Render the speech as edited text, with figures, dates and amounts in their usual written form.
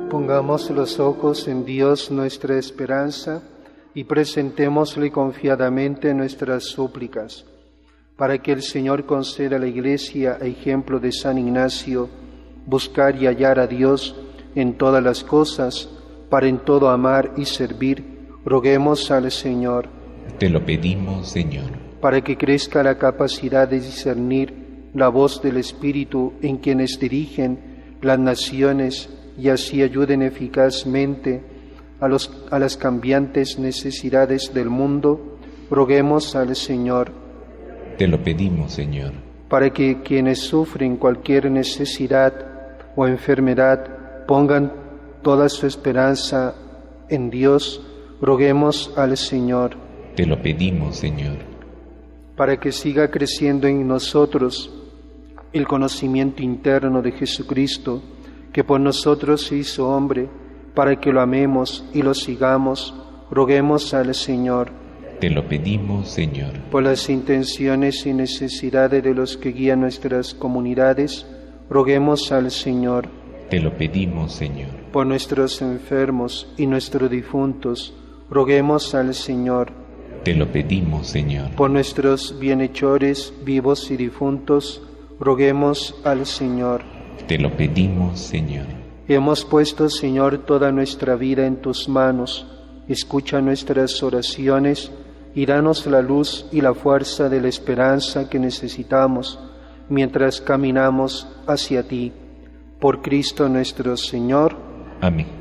Pongamos los ojos en Dios, nuestra esperanza, y presentémosle confiadamente nuestras súplicas, para que el Señor conceda a la Iglesia, a ejemplo de San Ignacio, buscar y hallar a Dios en todas las cosas, para en todo amar y servir. Roguemos al Señor. Te lo pedimos, Señor. Para que crezca la capacidad de discernir la voz del Espíritu en quienes dirigen las naciones y así ayuden eficazmente a las cambiantes necesidades del mundo, roguemos al Señor. Te lo pedimos, Señor. Para que quienes sufren cualquier necesidad o enfermedad pongan toda su esperanza en Dios, roguemos al Señor. Te lo pedimos, Señor. Para que siga creciendo en nosotros el conocimiento interno de Jesucristo, que por nosotros se hizo hombre, para que lo amemos y lo sigamos, roguemos al Señor. Te lo pedimos, Señor. Por las intenciones y necesidades de los que guían nuestras comunidades, roguemos al Señor. Te lo pedimos, Señor. Por nuestros enfermos y nuestros difuntos, roguemos al Señor. Te lo pedimos, Señor. Por nuestros bienhechores, vivos y difuntos, roguemos al Señor. Te lo pedimos, Señor. Hemos puesto, Señor, toda nuestra vida en tus manos. Escucha nuestras oraciones y danos la luz y la fuerza de la esperanza que necesitamos mientras caminamos hacia ti. Por Cristo nuestro Señor. Amén.